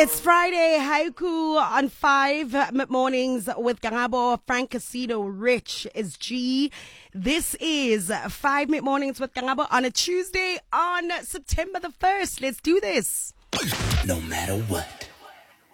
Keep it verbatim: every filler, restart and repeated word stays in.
It's Friday, Haiku on five mid-mornings with Gangabo, Frank Casino, Rich is G. This is five mid-mornings with Gangabo on a Tuesday on September the first. Let's do this. No matter what.